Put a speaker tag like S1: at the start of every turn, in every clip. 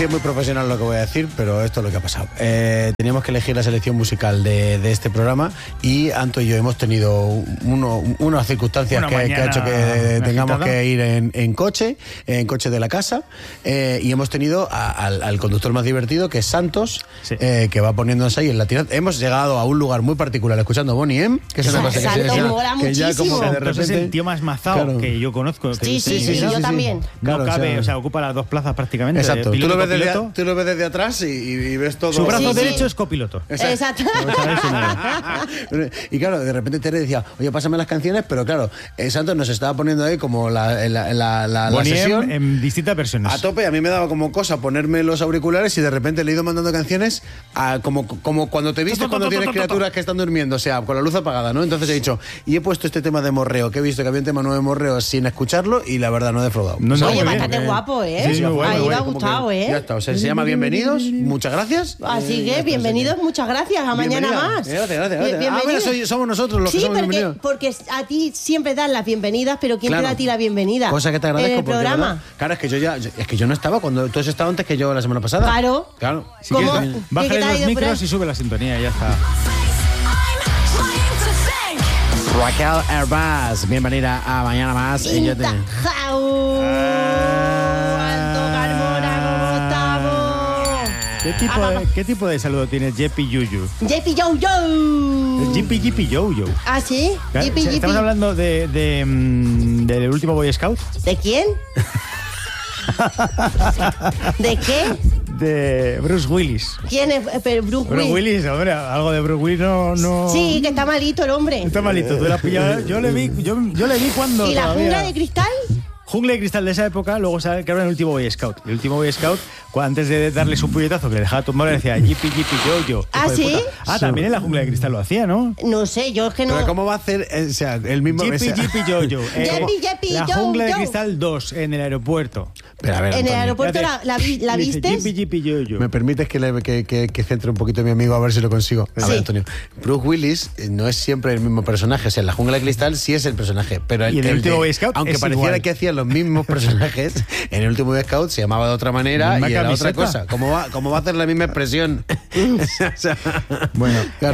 S1: si es muy profesional lo que voy a decir, pero esto es lo que ha pasado. Teníamos que elegir la selección musical de este programa y Anto y yo hemos tenido unas circunstancias que ha hecho que tengamos que ir en coche de la casa, y hemos tenido al conductor más divertido, que es Santos, sí, que va poniéndonos ahí en la tirada. Hemos llegado a un lugar muy particular escuchando Bonnie M, que es una cosa que ya como que de repente...
S2: es el tío más mazao, claro, que yo conozco.
S3: Sí, yo también.
S2: No cabe, o sea, ocupa las dos plazas prácticamente.
S1: Exacto. Tú lo ves desde atrás y ves todo.
S2: Su brazo derecho es copiloto.
S3: Exacto.
S1: Y claro, de repente Tere decía, oye, pásame las canciones, pero claro, Santos nos estaba poniendo ahí como la sesión
S2: en distintas versiones.
S1: A tope. A mí me daba como cosa ponerme los auriculares y de repente le he ido mandando canciones como cuando te viste cuando tienes criaturas que están durmiendo, o sea, con la luz apagada, ¿no? Entonces he dicho, y he puesto este tema de morreo, que he visto que había un tema nuevo de morreo sin escucharlo y la verdad no he defraudado.
S3: Oye, bastante guapo, ¿eh?
S2: Sí, bueno,
S3: ahí me ha gustado, ¿eh?
S1: Ya está, o sea, se llama Bienvenidos, muchas gracias.
S3: Así que bienvenidos, muchas gracias, a mañana más.
S1: Gracias. Mira, somos nosotros los que somos bienvenidos.
S3: Porque a ti siempre dan las bienvenidas, pero ¿quién te da a ti la bienvenida?
S1: Cosa que te agradezco
S3: en el
S1: porque,
S3: programa.
S1: ¿verdad? Claro, es que yo no estaba cuando tú has estado antes que yo la semana pasada.
S3: Claro.
S2: Si quieres, bájale los micros y sube la sintonía y ya está.
S1: Raquel Herbaz, bienvenida a Mañana Más.
S3: Alto Carmona, ¿cómo estamos?
S2: ¿Qué tipo de saludo tiene Jeppy Yuyu?
S3: Jeppy Yo.
S2: Jeppy Yo.
S3: ¿Ah, sí?
S2: Estamos hablando del último Boy Scout.
S3: ¿De quién? ¿De qué?
S2: De Bruce Willis.
S3: ¿Quién es Bruce
S2: Willis? Hombre, algo de Bruce Willis no...
S3: Sí, que está malito el hombre.
S2: Está malito, tú la has pillado. Yo le vi cuando...
S3: ¿Y la jungla de cristal?
S2: Jungla de cristal de esa época, luego sale que era el último Boy Scout. El último Boy Scout, antes de darle su puñetazo que le dejaba tumbar, le decía Yippee Yo.
S3: ¿Ah, sí?
S2: También en la jungla de cristal lo hacía, ¿no?
S3: No sé, yo es que no...
S1: Pero ¿cómo va a hacer el mismo...
S2: Yippee Yo. La jungla de
S3: Yo.
S2: cristal 2 en el aeropuerto.
S1: Pero a ver,
S3: ¿en el aeropuerto la viste?
S2: Yippee Yo.
S1: ¿Me permites que centre un poquito a mi amigo a ver si lo consigo? A ver, Antonio. Bruce Willis no es siempre el mismo personaje. O sea, en la jungla de cristal sí es el personaje. Pero
S2: y en el último Boy Scout
S1: aunque pareciera igual que hacían los mismos personajes, en el último Boy Scout se llamaba de otra manera y era otra cosa. ¿Cómo va a hacer la misma expresión?
S2: Bueno,
S1: claro.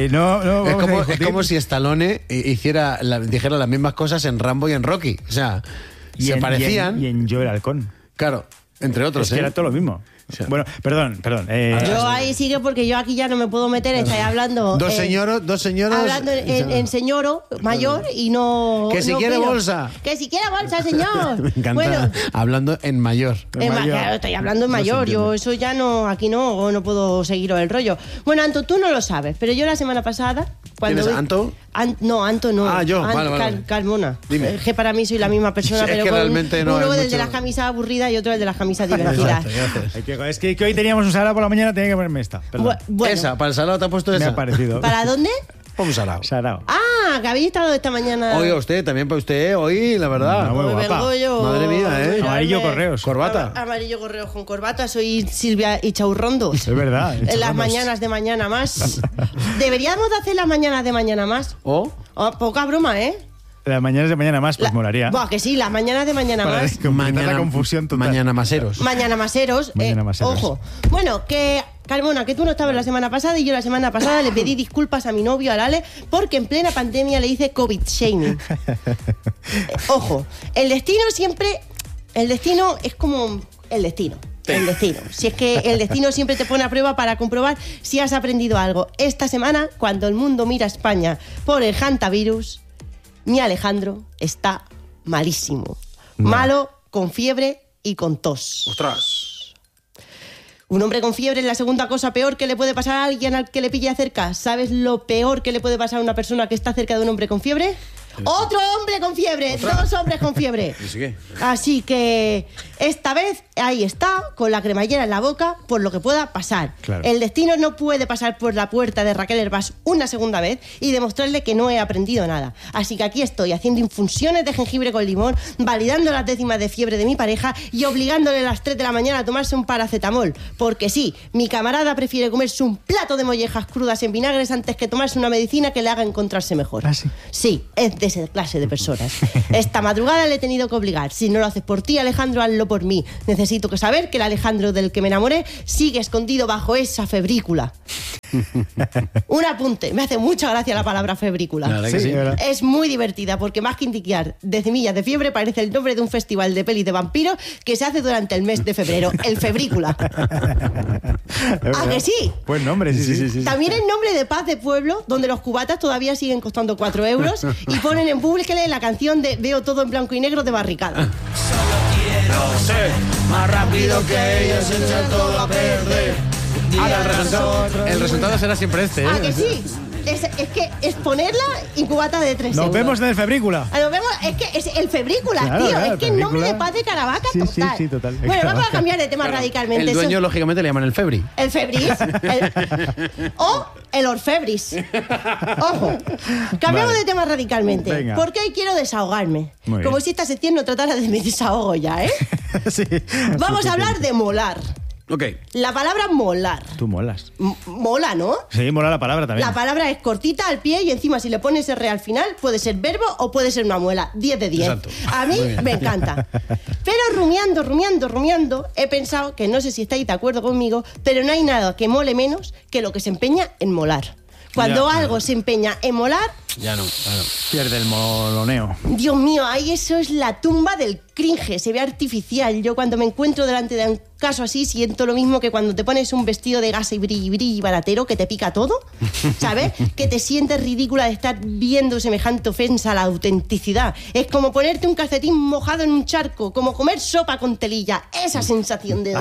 S1: Es como si Stallone dijera las mismas cosas en Rambo y en Rocky. O sea, se parecían.
S2: Y en Yo el Halcón.
S1: Claro, entre otros.
S2: Es que era todo lo mismo. Sí. Bueno, perdón.
S3: Yo ahí sigue porque yo aquí ya no me puedo meter, estáis hablando...
S1: Dos señoros...
S3: Hablando en señoro mayor y no...
S1: Que si
S3: no
S1: quiere
S3: opino.
S1: bolsa.
S3: Que si quiere bolsa, señor.
S1: Me encanta. Bueno, hablando en mayor.
S3: Claro, estoy hablando en mayor. Yo eso ya no... Aquí no puedo seguiros el rollo. Bueno, Anto, tú no lo sabes, pero yo la semana pasada...
S1: ¿Tienes Anto?
S3: No, Anto no.
S1: Ah, yo. Vale.
S3: Carmona.
S1: Dime.
S3: Es que para mí soy la misma persona,
S1: es
S3: pero
S1: que realmente no
S3: uno
S1: es
S3: el
S1: mucho...
S3: de las camisas aburridas y otro el de las camisas divertidas.
S2: Es que hoy teníamos un salado por la mañana, tenía que ponerme esta.
S3: Bueno.
S1: Esa, para el salado te has puesto esa.
S2: Me ha parecido.
S3: ¿Para dónde?
S1: Un salado.
S3: Ah, que habéis estado esta mañana.
S1: Oiga, usted, también para usted, hoy, la verdad.
S2: Muy guapa.
S1: Madre mía, ¿eh?
S2: Amarillo correos.
S1: Corbata.
S3: Amarillo correos con corbata. Soy Silvia Ichaurrondo.
S2: Es verdad.
S3: En las mañanas de Mañana Más. Deberíamos de hacer las mañanas de Mañana Más. Poca broma, ¿eh?
S2: Las mañanas de Mañana Más, pues molaría.
S3: Buah, que sí, las mañanas de Mañana Más.
S1: Mañana,
S2: la confusión total.
S1: Mañana Maseros.
S3: Mañana Maseros. Ojo. Bueno, que... Carmona, que tú no estabas la semana pasada y yo la semana pasada le pedí disculpas a mi novio, a Lale, porque en plena pandemia le hice COVID shaming. Ojo, el destino es como el destino. El destino. Si es que el destino siempre te pone a prueba para comprobar si has aprendido algo. Esta semana, cuando el mundo mira a España por el hantavirus, mi Alejandro está malísimo. Malo, con fiebre y con tos.
S1: ¡Ostras!
S3: Un hombre con fiebre es la segunda cosa peor que le puede pasar a alguien al que le pille cerca. ¿Sabes lo peor que le puede pasar a una persona que está cerca de un hombre con fiebre? ¡Otro hombre con fiebre! ¡Dos hombres con fiebre! Así que esta vez ahí está, con la cremallera en la boca, por lo que pueda pasar.
S2: Claro.
S3: El destino no puede pasar por la puerta de Raquel Herbaz una segunda vez y demostrarle que no he aprendido nada. Así que aquí estoy, haciendo infusiones de jengibre con limón, validando las décimas de fiebre de mi pareja y obligándole a las 3 de la mañana a tomarse un paracetamol. Porque sí, mi camarada prefiere comerse un plato de mollejas crudas en vinagres antes que tomarse una medicina que le haga encontrarse mejor.
S2: ¿Ah, sí?
S3: Sí, es de esa clase de personas. Esta madrugada le he tenido que obligar. Si no lo haces por ti, Alejandro, hazlo por mí. Necesito saber que el Alejandro del que me enamoré sigue escondido bajo esa febrícula. Un apunte, me hace mucha gracia la palabra febrícula.
S1: Sí,
S3: es muy divertida porque más que indicar Decimillas de fiebre parece el nombre de un festival de pelis de vampiros que se hace durante el mes de febrero, el Febrícula. ¿A que sí?
S2: Buen nombre, sí.
S3: También el nombre de Paz de Pueblo, donde los cubatas todavía siguen costando 4 euros y ponen en público la canción de Veo todo en blanco y negro de Barricada.
S4: Solo quiero ser más rápido que ellos, echar todo a perder.
S1: Ahora el resultado será siempre este, ¿eh?
S3: ¿A que sí? Es que es ponerla y cubata de 3 euros.
S2: Nos vemos en el Febrícula.
S3: Nos vemos, es que es el Febrícula,
S2: claro,
S3: tío.
S2: Claro,
S3: es que el nombre de Paz de Caravaca, total.
S2: Sí, total.
S3: Bueno, vamos a cambiar de tema radicalmente.
S1: El dueño, lógicamente, le llaman el Febri.
S3: El Febris. O el Orfebris. Ojo. Cambiamos de tema radicalmente.
S2: Venga.
S3: Porque hoy quiero desahogarme.
S2: Muy
S3: Como
S2: bien.
S3: si esta sección no tratara de mi desahogo ya, ¿eh?
S2: Sí.
S3: Vamos a hablar de molar.
S1: Ok.
S3: La palabra molar.
S2: Tú molas.
S3: Mola, ¿no?
S2: Sí, mola la palabra también.
S3: La palabra es cortita al pie y encima si le pones R al final puede ser verbo o puede ser una muela. 10 de 10.
S1: Exacto.
S3: A mí me encanta. Pero rumiando, he pensado que no sé si estáis de acuerdo conmigo, pero no hay nada que mole menos que lo que se empeña en molar. Cuando algo se empeña en molar,
S1: Ya no, claro.
S2: Pierde el moloneo.
S3: Dios mío, ahí eso es la tumba del cringe, se ve artificial. Yo cuando me encuentro delante de un caso así siento lo mismo que cuando te pones un vestido de gasa y brilli baratero que te pica todo, ¿sabes? Que te sientes ridícula de estar viendo semejante ofensa a la autenticidad. Es como ponerte un calcetín mojado en un charco, como comer sopa con telilla. Esa sensación de...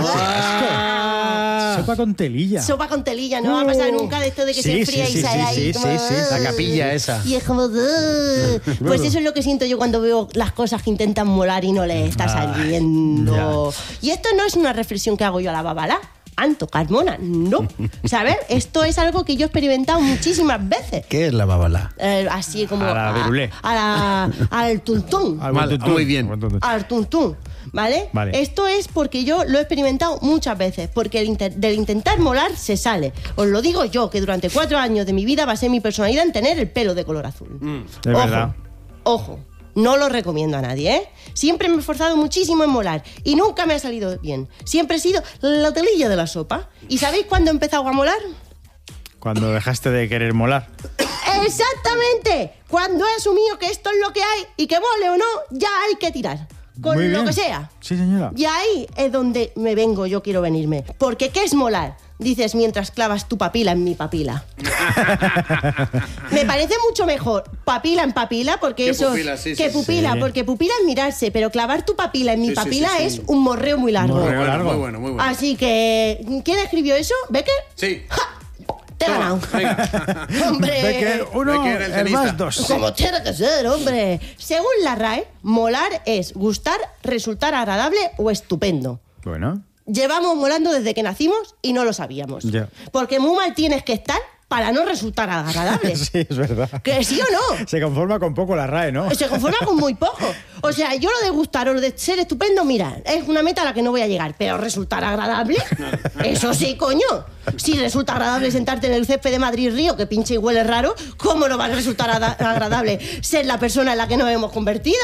S2: Sopa con telilla.
S3: Sopa con telilla, no va a pasar nunca de esto de que se enfría y sale ahí como...
S1: La capilla esa.
S3: Y es como... Pues eso es lo que siento yo cuando veo las cosas que intentan molar y no les está saliendo. Y esto no es una reflexión que hago yo a la babala. Anto, Carmona, no. ¿Sabes? Esto es algo que yo he experimentado muchísimas veces.
S1: ¿Qué es la babala?
S3: Así como...
S2: A la virulé.
S3: Al tuntún.
S1: Vale, muy bien.
S3: Al tuntún. ¿Vale? Esto es porque yo lo he experimentado muchas veces, porque del intentar molar se sale. Os lo digo yo, que durante 4 años de mi vida basé mi personalidad en tener el pelo de color azul.
S2: Es verdad.
S3: Ojo, no lo recomiendo a nadie, ¿eh? Siempre me he esforzado muchísimo en molar y nunca me ha salido bien. Siempre he sido la telilla de la sopa. ¿Y sabéis cuándo he empezado a molar?
S2: Cuando dejaste de querer molar.
S3: ¡Exactamente! Cuando he asumido que esto es lo que hay y que mole o no, ya hay que tirar. Con
S2: Muy
S3: lo
S2: bien.
S3: que sea.
S2: Sí, señora.
S3: Y ahí es donde me vengo, yo quiero venirme. Porque ¿qué es molar? Dices mientras clavas tu papila en mi papila. Me parece mucho mejor papila en papila, porque eso...
S1: pupila, sí,
S3: que
S1: sí,
S3: pupila,
S2: sí.
S3: porque pupila es mirarse, pero clavar tu papila en mi papila es un morreo muy largo.
S2: Morreo largo.
S1: Muy bueno, muy bueno.
S3: Así que... ¿Quién escribió eso? ¿Becker?
S1: Sí.
S3: ¡Ja! Te he ganado. Hombre...
S2: Becker 1,
S1: Becker, el
S2: el
S1: tenista.
S2: más 2.
S3: Como tiene que ser, hombre. Según la RAE, molar es gustar, resultar agradable o estupendo.
S2: Bueno.
S3: Llevamos molando desde que nacimos y no lo sabíamos.
S2: Ya.
S3: Porque muy mal tienes que estar para no resultar agradable.
S2: Sí, es verdad.
S3: ¿Que sí o no?
S2: Se conforma con poco la RAE, ¿no?
S3: Se conforma con muy poco. O sea, yo lo de gustar o lo de ser estupendo, mira, es una meta a la que no voy a llegar. Pero resultar agradable, eso sí, coño. Si resulta agradable sentarte en el césped de Madrid-Río, que pinche y huele raro, ¿cómo no va a resultar agradable ser la persona en la que nos hemos convertido?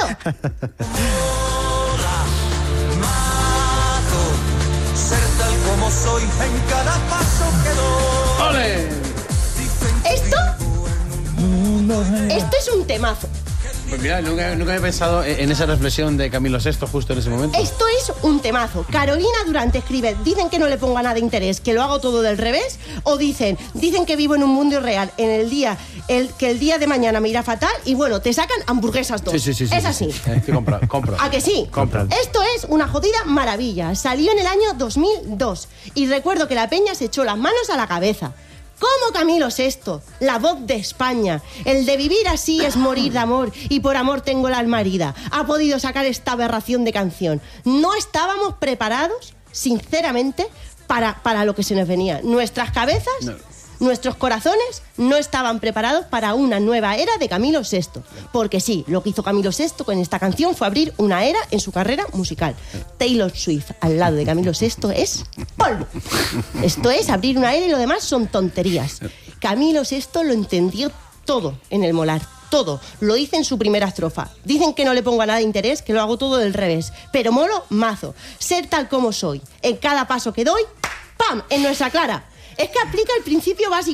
S4: Ser tal como soy en cada paso que doy.
S1: ¡Ole!
S3: Esto es un temazo.
S1: Pues mira, nunca había pensado en esa reflexión de Camilo VI justo en ese momento.
S3: Esto es un temazo. Carolina Durante escribe, dicen que no le ponga nada de interés, que lo hago todo del revés, o dicen que vivo en un mundo irreal, que el día de mañana me irá fatal y bueno, te sacan hamburguesas 2.
S1: Sí.
S3: Es así.
S1: Compro.
S3: ¿A que sí?
S2: Compra.
S3: Esto es una jodida maravilla. Salió en el año 2002 y recuerdo que la peña se echó las manos a la cabeza. ¿Cómo Camilo VI? La voz de España. El de vivir así es morir de amor y por amor tengo la alma herida. Ha podido sacar esta aberración de canción. No estábamos preparados, sinceramente, para lo que se nos venía. Nuestras cabezas, nuestros corazones no estaban preparados para una nueva era de Camilo VI. Porque sí, lo que hizo Camilo VI con esta canción fue abrir una era en su carrera musical. Taylor Swift al lado de Camilo VI es polvo. Esto es abrir una era y lo demás son tonterías. Camilo VI lo entendió todo en el molar. todo. Lo dice en su primera estrofa. Dicen que no le pongo a nada de interés, que lo hago todo del revés. Pero molo, mazo. Ser tal como soy. En cada paso que doy, ¡pam!, en nuestra Clara. Es que aplica el principio básico.